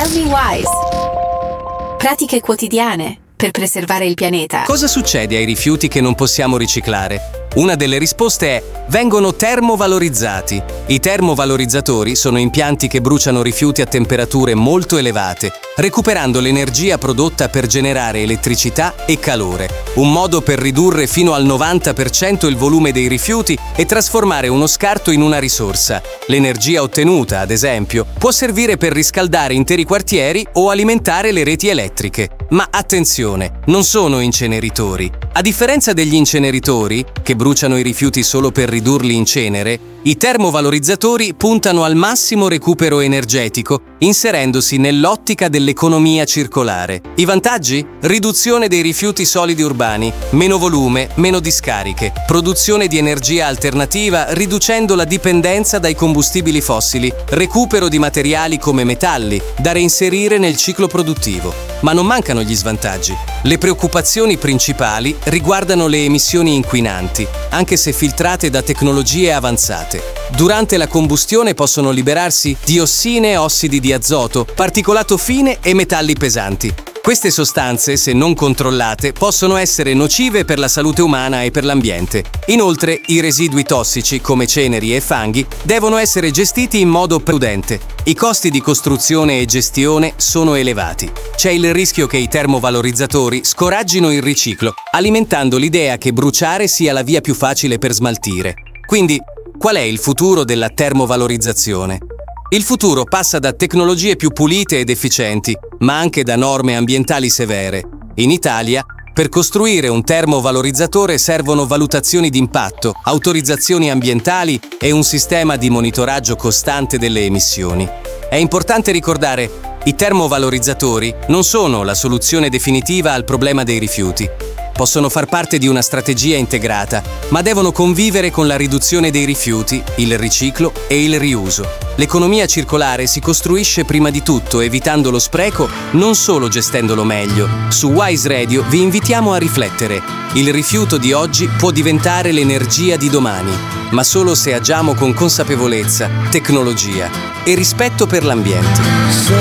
Tell me Wise. Pratiche quotidiane per preservare il pianeta. Cosa succede ai rifiuti che non possiamo riciclare? Una delle risposte è: vengono termovalorizzati. I termovalorizzatori sono impianti che bruciano rifiuti a temperature molto elevate, recuperando l'energia prodotta per generare elettricità e calore. Un modo per ridurre fino al 90% il volume dei rifiuti e trasformare uno scarto in una risorsa. L'energia ottenuta, ad esempio, può servire per riscaldare interi quartieri o alimentare le reti elettriche. Ma attenzione, non sono inceneritori. A differenza degli inceneritori, che bruciano i rifiuti solo per ridurli in cenere, i termovalorizzatori puntano al massimo recupero energetico, inserendosi nell'ottica dell'economia circolare. I vantaggi? Riduzione dei rifiuti solidi urbani, meno volume, meno discariche, produzione di energia alternativa riducendo la dipendenza dai combustibili fossili, recupero di materiali come metalli, da reinserire nel ciclo produttivo. Ma non mancano gli svantaggi. Le preoccupazioni principali riguardano le emissioni inquinanti, anche se filtrate da tecnologie avanzate. Durante la combustione possono liberarsi diossine, ossidi di azoto, particolato fine e metalli pesanti. Queste sostanze, se non controllate, possono essere nocive per la salute umana e per l'ambiente. Inoltre, i residui tossici, come ceneri e fanghi, devono essere gestiti in modo prudente. I costi di costruzione e gestione sono elevati. C'è il rischio che i termovalorizzatori scoraggino il riciclo, alimentando l'idea che bruciare sia la via più facile per smaltire. Quindi, qual è il futuro della termovalorizzazione? Il futuro passa da tecnologie più pulite ed efficienti, ma anche da norme ambientali severe. In Italia, per costruire un termovalorizzatore servono valutazioni d'impatto, autorizzazioni ambientali e un sistema di monitoraggio costante delle emissioni. È importante ricordare: i termovalorizzatori non sono la soluzione definitiva al problema dei rifiuti. Possono far parte di una strategia integrata, ma devono convivere con la riduzione dei rifiuti, il riciclo e il riuso. L'economia circolare si costruisce prima di tutto evitando lo spreco, non solo gestendolo meglio. Su Wise Radio vi invitiamo a riflettere. Il rifiuto di oggi può diventare l'energia di domani, ma solo se agiamo con consapevolezza, tecnologia e rispetto per l'ambiente.